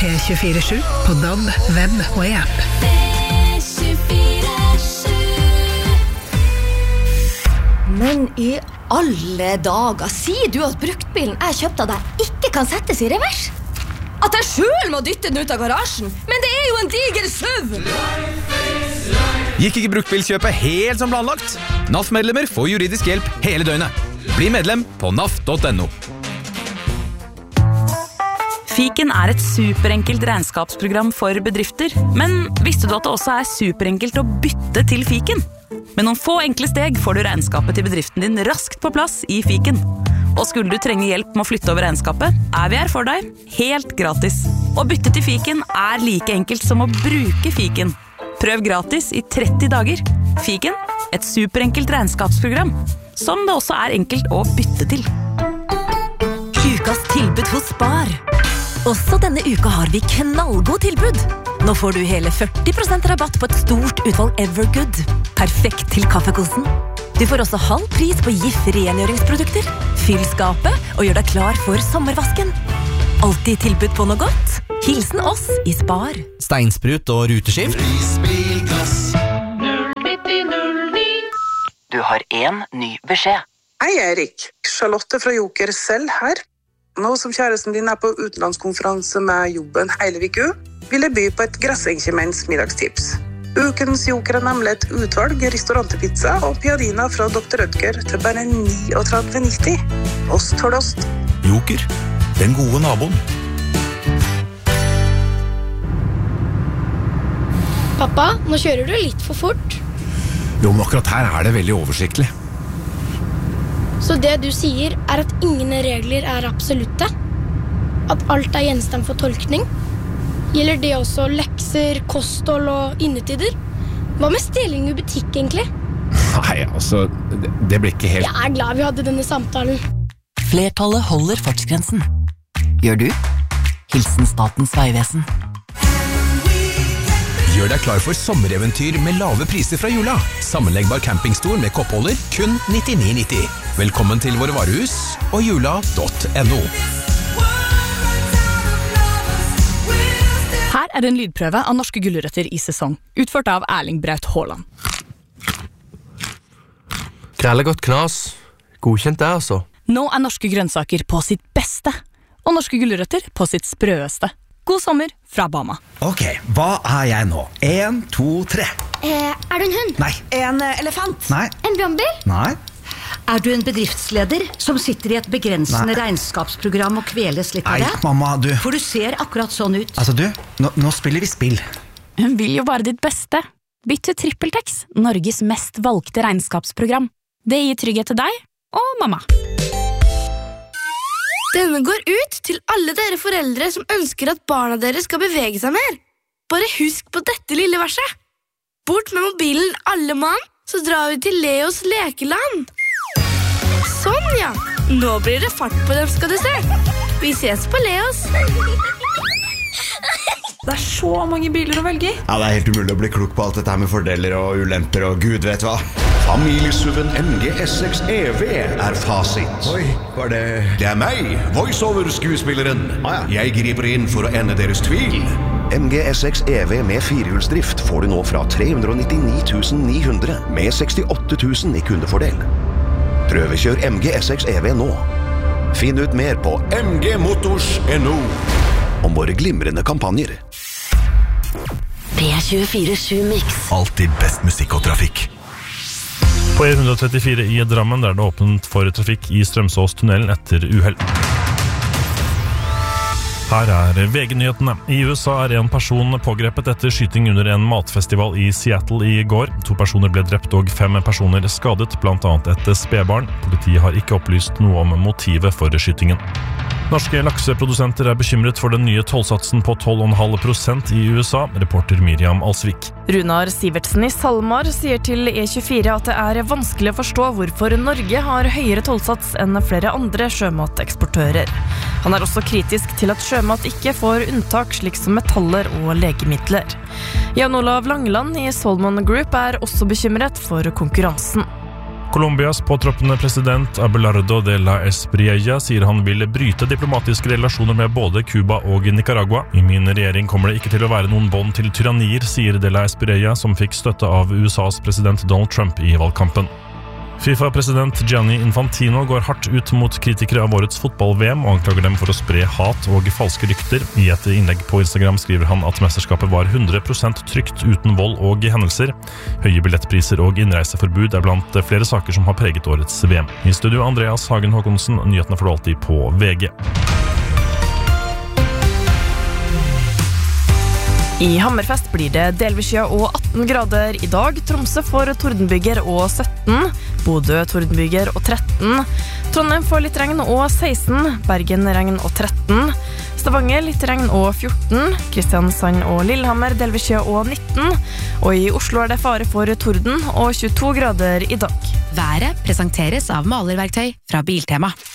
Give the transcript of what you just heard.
P24/7 på DAB, web og i app. Men i alle dager, sier du at bruktbilen jeg kjøpte av deg ikke kan settes i revers? At jeg selv må dytte den ut av garasjen? Men det er jo en diger SUV! Gikk ikke bruktbilkjøpet helt som planlagt? NAF-medlemmer får juridisk hjelp hele døgnet. Bli medlem på naf.no. Fiken er et superenkelt regnskapsprogram for bedrifter, men visste du at det også er superenkelt å bytte til Fiken? Med noen få enkle steg får du regnskapet til bedriften din raskt på plass i Fiken. Og skulle du trenge hjelp med å flytte over regnskapet, er vi her for deg, helt gratis. Å bytte til Fiken er like enkelt som å bruke Fiken. Prøv gratis i 30 dager. Fiken, et superenkelt regnskapsprogram, som det også er enkelt å bytte til. Ukas tilbud hos Spar. Også denne uka har vi knallgod tilbud. Nå får du hele 40% rabatt på et stort utvalg Evergood. Perfekt til kaffekosen. Du får også halv pris på GIF-rengjøringsprodukter. Fyll skapet og gjør deg klar for sommervasken. Alltid tilbud på noe godt. Hilsen oss i Spar. Steinsprut og ruteskift. Prisbilgass 09009. Du har en ny beskjed. Hei Erik, Charlotte fra Joker selv her. Nå som kjæresten din er på utenlandskonferanse med jobben hele uka, vil jeg by på et grassenkjemens middagstips. Ukens Joker er nemlig et utvalg restaurantpizza og piadina fra Dr. Rødger til bare 39,90. Ost for ost. Joker, den gode naboen. Pappa, nå kjører du litt for fort. Jo, men akkurat her er det veldig oversiktlig. Så det du sier er at ingen regler er absolutte? At alt er gjenstand for tolkning? Gjelder det også lekser, kosthold og innetider? Hva med stjeling i butikk egentlig? Nei, altså, det blir ikke helt... Jeg er glad vi hadde denne samtalen. Flertallet holder fartsgrensen. Gjør du? Hilsen Statens Vegvesen. Gjør deg klar for sommereventyr med lave priser fra Jula. Sammenleggbar campingstol med koppholder, kun 99,90. Velkommen til våre varehus og jula.no. Her er en lydprøve av norske gulrøtter i sesong, utført av Erling Braut Haaland. Krellegodt knas. Godkjent det, altså. Nå er norske grønnsaker på sitt beste, og norske gulrøtter på sitt sprøeste. God sommer fra Bama. Ok, hva er jeg nå? 1, 2, 3. Er du en hund? Nei. En elefant? Nei. En brannbil? Nei. Er du en bedriftsleder som sitter i et begrensende regnskapsprogram og kveles litt av det? Nei, mamma, du. For du ser akkurat sånn ut. Altså du, nå spiller vi spill. Hun vil jo bare ditt beste. Bytt til TrippelTex, Norges mest valgte regnskapsprogram. Det gir trygghet til deg og mamma. Denne går ut til alle dere foreldre som ønsker at barna deres skal bevege seg mer. Bare husk på dette lille verset. Bort med mobilen alle mann, så drar vi til Leos lekeland. Sånn ja, nå blir det fart på dem skal du se. Vi ses på Leos. Det er så mange biler å velge i. Ja, det er helt umulig å bli klok på alt dette her med fordeler og ulemper og gud vet hva. Familiesuven MG S6 EV er fasit. Oi, var det... Det er meg, voiceover-skuespilleren. Jeg griper inn for å ende deres tvil. MG S6 EV med firehjulsdrift får du nå fra 399 900 med 68 000 i kundefordel. Prøvekjør MG S6 EV nå. Finn ut mer på mgmotors.no om våre glimrende kampanjer. P24/7 Mix. Alltid best musikk og trafikk. På E134 i Drammen der det åpnet for trafikk i Strømsåstunnelen etter uhell. Her er VG-nyhetene. I USA er en person pågrepet etter skyting under en matfestival i Seattle i går. 2 personer ble drept og 5 personer skadet, blant annet et spedbarn. Politiet har ikke opplyst noe om motivet for skytingen. Norske lakseprodusenter er bekymret for den nye tollsatsen på 12,5% i USA, reporter Miriam Alsvik. Runar Sivertsen i SalMar sier til E24 at det er vanskelig å forstå hvorfor Norge har høyere tollsats enn flere andre sjømateksportører. Han er også kritisk til at sjømat ikke får unntak slik som metaller og legemidler. Jan Olav Langeland i Salmon Group er også bekymret for konkurransen. Colombias påtroppende president Abelardo de la Espriella sier han vil bryte diplomatiske relasjoner med både Cuba og Nicaragua. I min regjering kommer det ikke til å være noen bånd til tyrannier, sier de la Espriella, som fikk støtte av USAs president Donald Trump i valgkampen. FIFA-president Gianni Infantino går hardt ut mot kritikere av årets fotball-VM og anklager dem for å spre hat og falske rykter. I et innlegg på Instagram skriver han at mesterskapet var 100% trygt uten vold og hendelser. Høye billettpriser og innreiseforbud er blant flere saker som har preget årets VM. I studio Andreas Hagen Håkonsen, nyhetene får du alltid på VG. I Hammerfest blir det delvis skya og 18 grader i dag. Tromsø får tordenbyger og 17. Bodø tordenbyger og 13. Trondheim får litt regn og 16. Bergen regn og 13. Stavanger litt regn og 14. Kristiansand og Lillehammer delvis skya og 19. Og i Oslo er det fare for torden og 22 grader i dag. Været presenteres av malerverktøy fra Biltema.